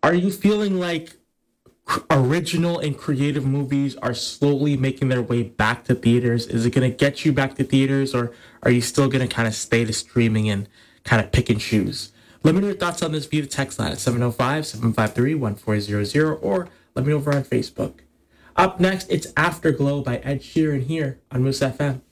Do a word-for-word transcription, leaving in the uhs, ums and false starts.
Are you feeling like original and creative movies are slowly making their way back to theaters? Is it going to get you back to theaters, or are you still going to kind of stay to streaming and kind of pick and choose? Let me know your thoughts on this via text line at seven oh five, seven five three, one four zero zero, or let me know over on Facebook. Up next, it's Afterglow by Ed Sheeran here on Moose F M.